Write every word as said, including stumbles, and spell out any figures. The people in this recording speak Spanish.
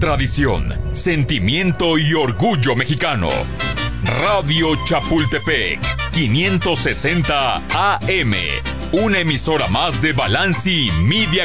tradición, sentimiento y orgullo mexicano. Radio Chapultepec, quinientos sesenta A M, una emisora más de Balanci Media